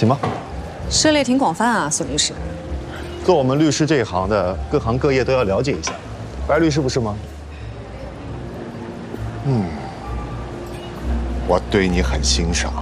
请吧。 涉猎挺广泛啊，孙律师。 做我们律师这一行的，各行各业都要了解一下。白律师不是吗？ 我对你很欣赏。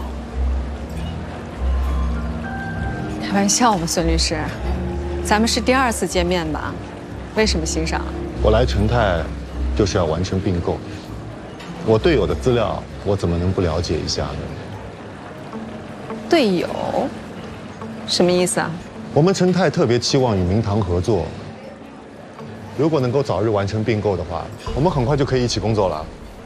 开玩笑吧，孙律师，咱们是第2次见面吧？为什么欣赏？ 我来成泰就是要完成并购，我队友的资料我怎么能不了解一下呢？ 队友？什么意思啊？ 我们成泰特别期望与明堂合作，如果能够早日完成并购的话，我们很快就可以一起工作了。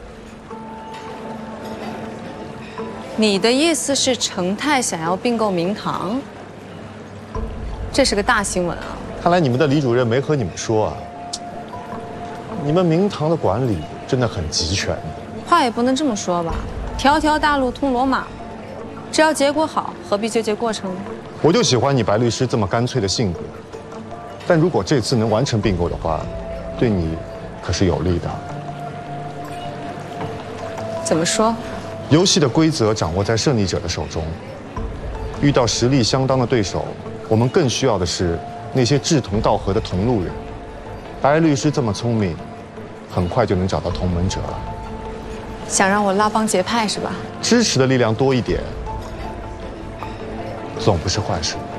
你的意思是成泰想要并购明堂？这是个大新闻啊！ 看来你们的李主任没和你们说啊。你们明堂的管理真的很集权。 话也不能这么说吧，条条大路通罗马，只要结果好，何必纠结过程呢？ 我就喜欢你白律师这么干脆的性格。但如果这次能完成并购的话，对你可是有利的。 怎么说？ 游戏的规则掌握在胜利者的手中。遇到实力相当的对手，我们更需要的是那些志同道合的同路人。白律师这么聪明，很快就能找到同盟者了。 想让我拉帮结派是吧？ 支持的力量多一点，总不是坏事。